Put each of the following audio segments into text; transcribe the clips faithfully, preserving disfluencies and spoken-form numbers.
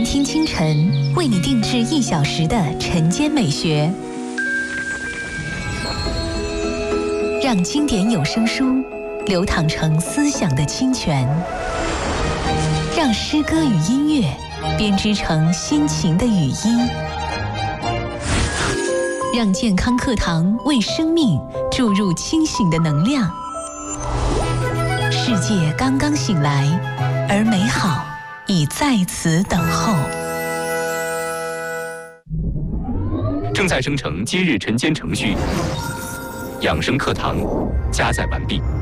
听清晨，为你定制一小时的晨间美学，让经典有声书流淌成思想的清泉，让诗歌与音乐编织成心情的语音，让健康课堂为生命注入清醒的能量。世界刚刚醒来，而美好已在此等候。 正在生成今日晨间程序，养生课堂加载完毕。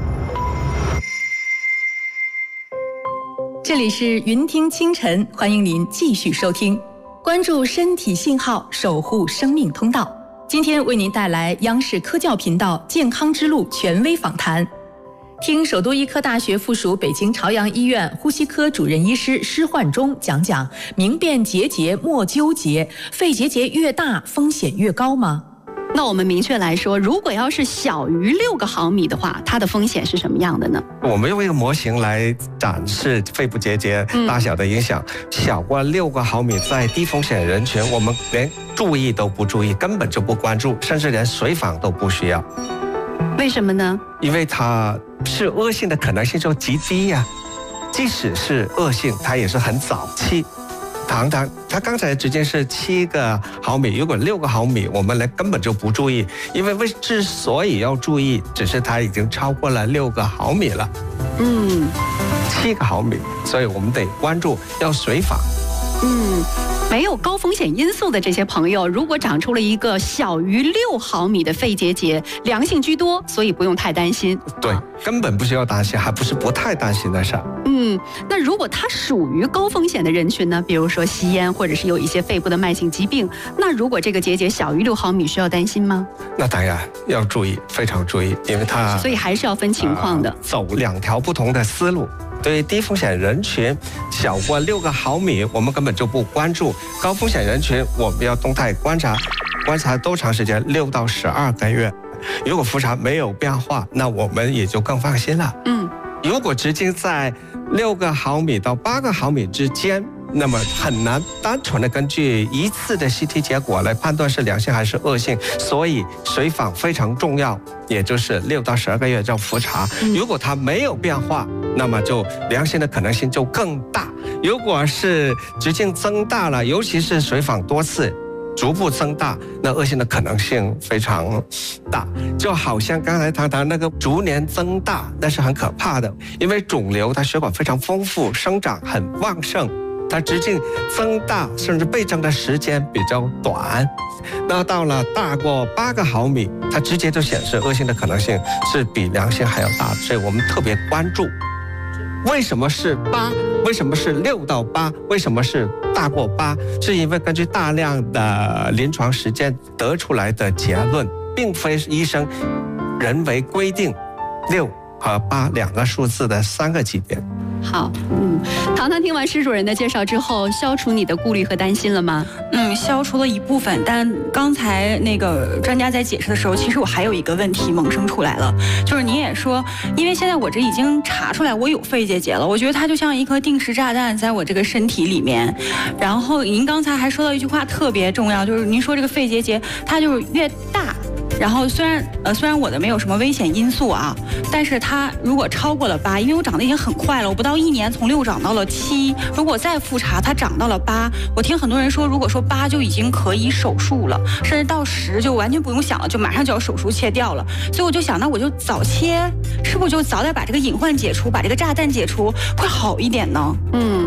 这里是云听清晨，欢迎您继续收听，关注身体信号，守护生命通道。今天为您带来央视科教频道健康之路权威访谈。听首都医科大学附属北京朝阳医院呼吸科主任医师施焕忠讲讲明辨结节莫纠结，肺结节越大风险越高吗？ 那我们明确来说，如果要是小于六个毫米的话，它的风险是什么样的呢？ 我们用一个模型来展示肺部结节大小的影响。嗯、小过六个毫米，在低风险人群，我们连注意都不注意，根本就不关注，甚至连随访都不需要。 为什么呢？ 因为它是恶性的可能性就极低呀、啊，即使是恶性，它也是很早期。堂堂，它刚才直径是七个毫米，如果六个毫米，我们连根本就不注意，因为为之所以要注意，只是它已经超过了六个毫米了。嗯，七个毫米，所以我们得关注，要随访。 嗯。没有高风险因素的这些朋友，如果长出了一个小于六毫米的肺结节，良性居多，所以不用太担心。 对，根本不需要担心，还不是不太担心的事儿。 嗯，那如果它属于高风险的人群呢？比如说吸烟，或者是有一些肺部的慢性疾病，那如果这个结节小于六毫米，需要担心吗？ 那当然要注意，非常注意，因为它所以还是要分情况的，呃、 走两条不同的思路。对于低风险人群，小过六个毫米，我们根本就不关注；高风险人群，我们要动态观察，观察多长时间？六到十二个月。如果复查没有变化，那我们也就更放心了。嗯，如果直径在六个毫米到八个毫米之间，那么很难单纯的根据一次的 C T 结果来判断是良性还是恶性，所以随访非常重要，也就是六到十二个月要复查。如果它没有变化，那么就良性的可能性就更大。如果是直径增大了，尤其是随访多次，逐步增大，那恶性的可能性非常大。就好像刚才谈谈那个逐年增大，那是很可怕的，因为肿瘤它血管非常丰富，生长很旺盛。它直径增大甚至倍增的时间比较短，那到了大过八个毫米，它直接就显示恶性的可能性是比良性还要大，所以我们特别关注。为什么是八？为什么是六到八？为什么是大过八？是因为根据大量的临床实践得出来的结论，并非医生人为规定六和八两个数字的三个级别。 好，嗯，糖糖听完施主任的介绍之后，消除你的顾虑和担心了吗？ 嗯，消除了一部分，但刚才那个专家在解释的时候，其实我还有一个问题萌生出来了，就是您也说，因为现在我这已经查出来我有肺结节了，我觉得它就像一颗定时炸弹在我这个身体里面。然后您刚才还说到一句话特别重要，就是您说这个肺结节它就是越大。然后虽然呃虽然我的没有什么危险因素啊，但是它如果超过了八，因为我长得已经很快了，我不到一年从六长到了七，如果再复查它长到了八，我听很多人说，如果说八就已经可以手术了，甚至到十就完全不用想了，就马上就要手术切掉了。所以我就想，那我就早切，是不是就早点把这个隐患解除，把这个炸弹解除，会好一点呢？嗯。